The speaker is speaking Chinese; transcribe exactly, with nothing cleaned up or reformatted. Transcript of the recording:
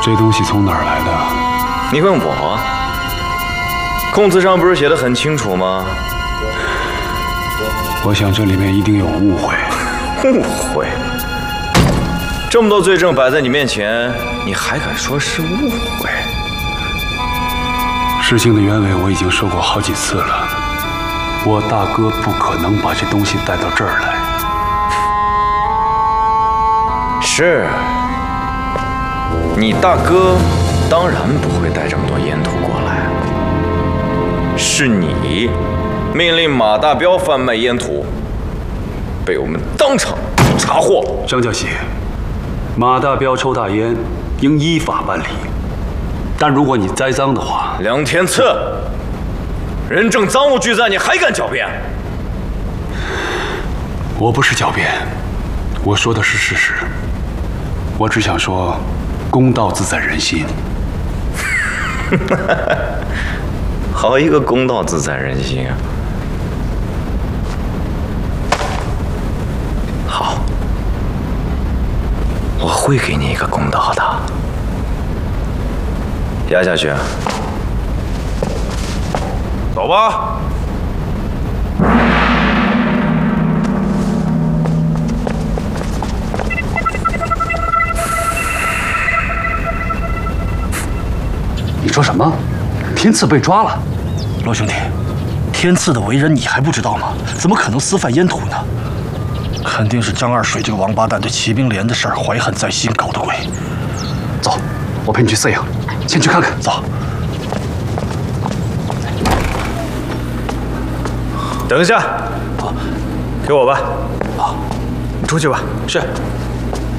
这东西从哪儿来的？ 你问我？供词上不是写的很清楚吗？ 我想这里面一定有误会。 误会？这么多罪证摆在你面前，你还敢说是误会？ 事情的原委我已经说过好几次了，我大哥不可能把这东西带到这儿来。 是，你大哥当然不会带这么多烟土过来。是你命令马大彪贩卖烟土，被我们当场查获。 张教习，马大彪抽大烟应依法办理，但如果你栽赃的话， 梁天赐，人证赃物俱在，你还敢狡辩？ 我不是狡辩，我说的是事实。我只想说，公道自在人心。 好一个公道自在人心啊！好，我会给你一个公道的。压下去。走吧。 你说什么？天赐被抓了？ 罗兄弟，天赐的为人你还不知道吗？怎么可能私贩烟土呢？肯定是张二水这个王八蛋对骑兵连的事儿怀恨在心搞的鬼。 走，我陪你去饲养，先去看看。 走。 等一下，给我吧。 啊， 你出去吧。 是。